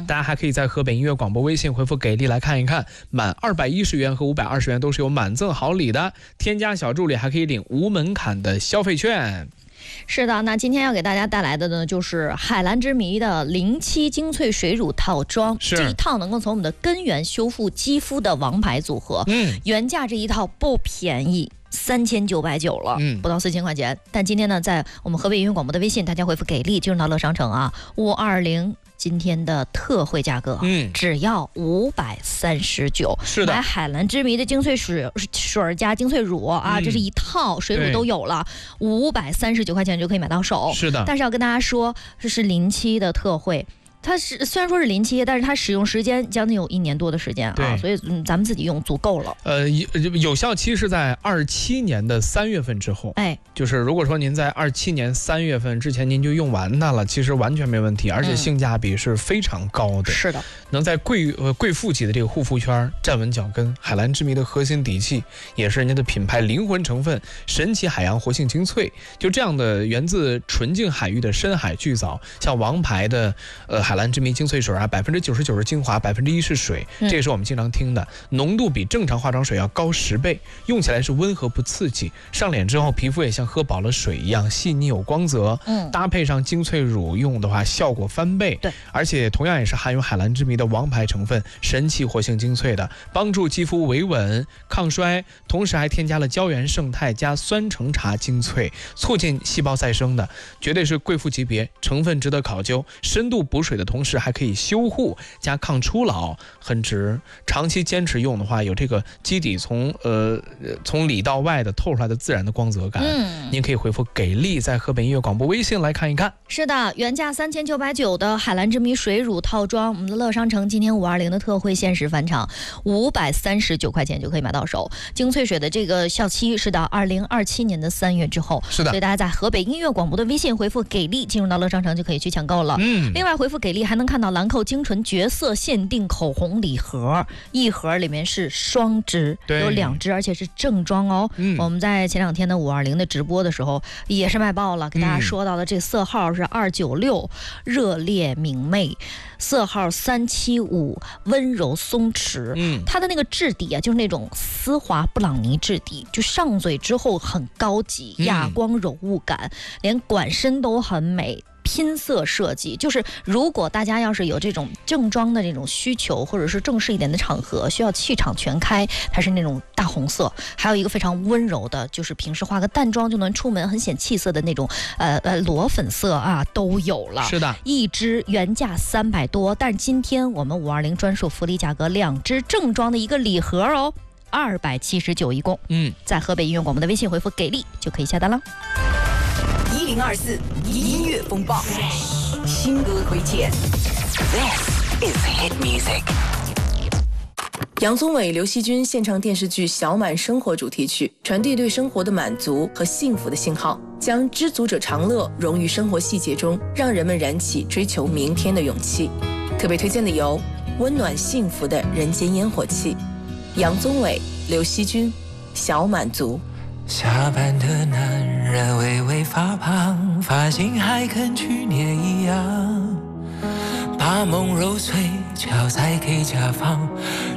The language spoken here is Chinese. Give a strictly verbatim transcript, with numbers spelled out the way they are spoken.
大家还可以在河北音乐广播微信回复给力来看一看，满二百一十元和五百二十元都是有满赠好礼的，添加小助理还可以领无门槛的消费券。 是的，那今天要给大家带来的呢，就是海蓝之谜的零七精粹水乳套装，这一套能够从我们的根源修复肌肤的王牌组合。嗯，原价这一套不便宜。三千九百九了，嗯，不到四千块钱。但今天呢，在我们河北音乐广播的微信，大家回复给力，进入到乐商城啊，五二零。今天的特惠价格，嗯，只要五百三十九。是的，买海蓝之谜的精粹水水加精粹乳啊，嗯、这是一套水乳都有了，五百三十九块钱就可以买到手。是的，但是要跟大家说，这是临期的特惠。它是虽然说是临期，但是它使用时间将近有一年多的时间啊，所以嗯，咱们自己用足够了。 呃，有效期是在二七年的三月份之后，哎，就是如果说您在二七年三月份之前您就用完它了，其实完全没问题，而且性价比是非常高的。嗯、是的，能在贵呃贵妇级的这个护肤圈站稳脚跟。海蓝之谜的核心底气，也是人家的品牌灵魂成分，神奇海洋活性精粹，就这样的源自纯净海域的深海巨藻，像王牌的呃。海蓝之谜精粹水啊，百分之九十九是精华，百分之一是水，这也是我们经常听的，浓度比正常化妆水要高十倍，用起来是温和不刺激，上脸之后皮肤也像喝饱了水一样细腻有光泽。嗯，搭配上精粹乳用的话，效果翻倍。对，而且同样也是含有海蓝之谜的王牌成分，神奇活性精粹的，帮助肌肤维稳抗衰，同时还添加了胶原胜肽加酸橙茶精粹，促进细胞再生的，绝对是贵妇级别，成分值得考究，深度补水的同时还可以修护加抗初老，很值。长期坚持用的话，有这个基底从呃从里到外的透出来的自然的光泽感。嗯，您可以回复给力，在河北音乐广播微信来看一看。 是的，原价三千九百九的海蓝之谜水乳套装，我们的乐商城今天五二零的特惠限时返场，五百三十九块钱就可以买到手。精粹水的这个效期是到二零二七年的三月之后。是的，所以大家在河北音乐广播的微信回复给力，进入到乐商城就可以去抢购了。嗯，另外回复给力还能看到兰蔻精纯绝色限定口红礼盒，一盒里面是双支，有两支，而且是正装哦。嗯，我们在前两天的五二零的直播的时候也是卖爆了，给大家说到的这色号是二九六，热烈明媚，色号三七五，温柔松弛。嗯，它的那个质地啊，就是那种丝滑布朗尼质地，就上嘴之后很高级，哑光柔雾感，连管身都很美。拼色设计，就是如果大家要是有这种正装的这种需求，或者是正式一点的场合需要气场全开，它是那种大红色，还有一个非常温柔的，就是平时化个淡妆就能出门很显气色的那种呃呃裸粉色啊，都有了。是的，一支原价三百多，但今天我们五二零专属福利价格，两支正装的一个礼盒哦，二百七十九一共。嗯，在河北音乐广播的微信回复给力就可以下单了。 一零二四音乐风暴，新歌推荐。This is hit music。 杨宗纬、刘惜君献唱电视剧《小满生活》主题曲，传递对生活的满足和幸福的信号，将知足者常乐融于生活细节中，让人们燃起追求明天的勇气。特别推荐的有温暖幸福的人间烟火气，杨宗纬、刘惜君，《小满足》。 下班的男人微微发胖，发型还跟去年一样，把梦揉碎，巧再给家放，